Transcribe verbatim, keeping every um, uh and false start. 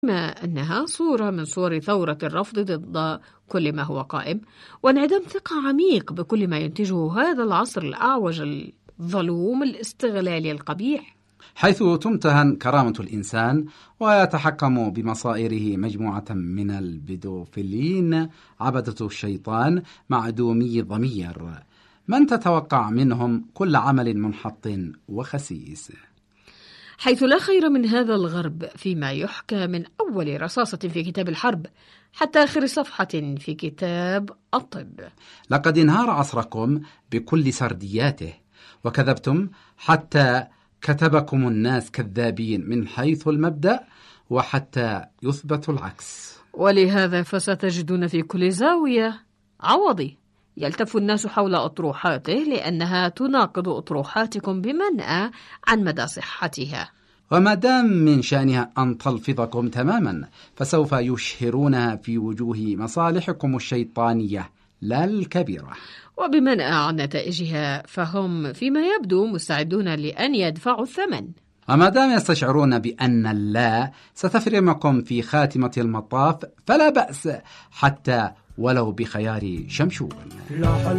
ما أنها صورة من صور ثورة الرفض ضد كل ما هو قائم، وانعدام ثقة عميق بكل ما ينتجه هذا العصر الأعوج الظلوم الاستغلالي القبيح، حيث تمتهن كرامة الإنسان ويتحكم بمصائره مجموعة من البيدوفيلين عبدة الشيطان معدومي الضمير، من تتوقع منهم كل عمل منحط وخسيس، حيث لا خير من هذا الغرب فيما يحكى من أول رصاصة في كتاب الحرب حتى آخر صفحة في كتاب الطب. لقد انهار عصركم بكل سردياته، وكذبتم حتى كتبكم الناس كذابين من حيث المبدأ وحتى يثبت العكس. ولهذا فستجدون في كل زاوية عوضي يلتف الناس حول أطروحاته لأنها تناقض أطروحاتكم بمنأى عن مدى صحتها، وما دام من شأنها أن تلفظكم تماما فسوف يشهرونها في وجوه مصالحكم الشيطانية لا الكبيرة، وبمنأى عن نتائجها فهم فيما يبدو مستعدون لأن يدفعوا الثمن. وما دام يستشعرون بأن الله ستفرمكم في خاتمة المطاف فلا بأس حتى ولو بخيار شمشون.